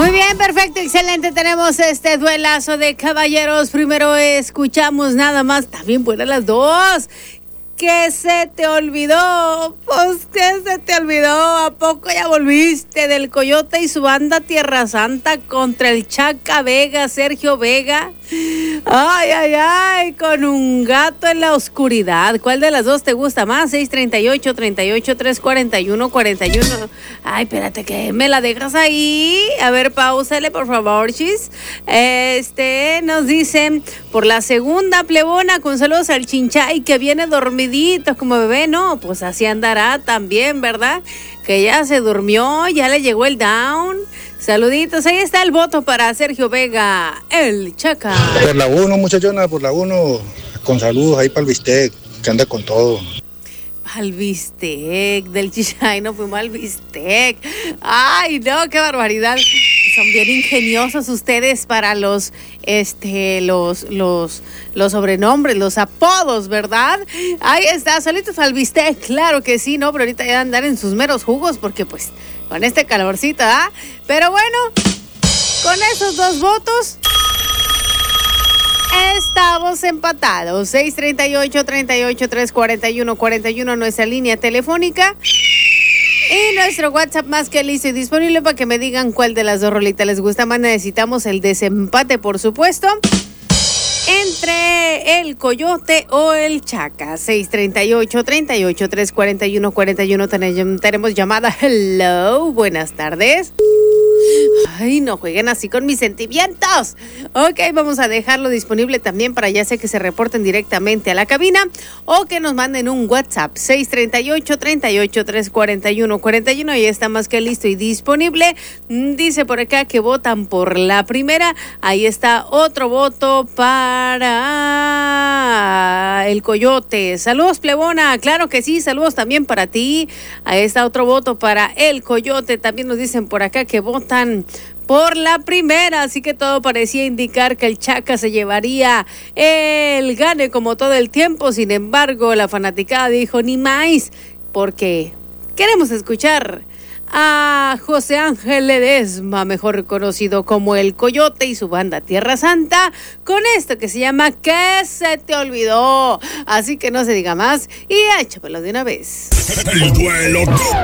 Muy bien, perfecto, excelente. Tenemos este duelazo de caballeros. Primero escuchamos nada más. También fueron las dos. ¿Qué se te olvidó? Pues, ¿qué se te olvidó? ¿A poco ya volviste del Coyote y su banda Tierra Santa contra el Chaca Vega, Sergio Vega? Ay, ay, ay, con un gato en la oscuridad. ¿Cuál de las dos te gusta más? 638-341-41. Ay, espérate, que me la dejas ahí. A ver, pausale, por favor, chis. Nos dicen, por la segunda plebona, con saludos al Chinchay, que viene dormidito como bebé. No, pues así andará también, ¿verdad? Que ya se durmió, ya le llegó el down. Saluditos, ahí está el voto para Sergio Vega, el Chaca. Por la 1, muchachona, por la 1, con saludos ahí para el bistec, que anda con todo. Al bistec del Chichay, no fuimos al bistec. Ay, no, qué barbaridad. Son bien ingeniosos ustedes para los sobrenombres, los apodos, ¿verdad? Ahí está, solitos al bistec, claro que sí, ¿no? Pero ahorita ya andar en sus meros jugos porque pues con este calorcito, ¿ah? Pero bueno, con esos dos votos estamos empatados. 638-341-41, nuestra línea telefónica. Y nuestro WhatsApp más que listo y disponible para que me digan cuál de las dos rolitas les gusta más. Necesitamos el desempate, por supuesto, entre el Coyote o el Chaca. 638-341-41. Tenemos llamada. Hello, buenas tardes. Ay, no jueguen así con mis sentimientos. Ok, vamos a dejarlo disponible también para ya sea que se reporten directamente a la cabina o que nos manden un WhatsApp. 638-341-41. Ya está más que listo y disponible. Dice por acá que votan por la primera. Ahí está otro voto para el Coyote. Saludos, plebona. Claro que sí, saludos también para ti. Ahí está otro voto para el Coyote. También nos dicen por acá que votan por la primera, así que todo parecía indicar que el Chaca se llevaría el gane como todo el tiempo. Sin embargo, la fanaticada dijo ni más, porque queremos escuchar a José Ángel Ledesma, mejor conocido como el Coyote, y su banda Tierra Santa, con esto que se llama ¿Qué se te olvidó? Así que no se diga más y échamelo de una vez. El duelo.